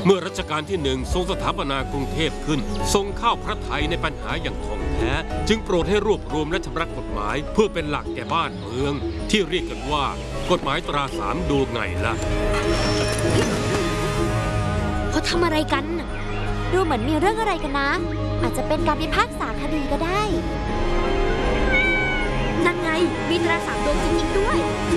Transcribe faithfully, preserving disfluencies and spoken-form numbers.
เมื่อรัชกาลที่หนึ่งทรงสถาปนากรุงเทพขึ้นทรงเข้าพระทัยในปัญหาอย่างท่องแท้จึงโปรดให้รวบรวมและชำระกฎหมายเพื่อเป็นหลักแก่บ้านเมืองที่เรียกกันว่ากฎหมายตราสามดูไงล่ะเขาทำอะไรกันดูเหมือนมีเรื่องอะไรกันนะอาจจะเป็นการพิพากษาคดีก็ได้นั่นไงมีตราสามดวงจริงๆด้วย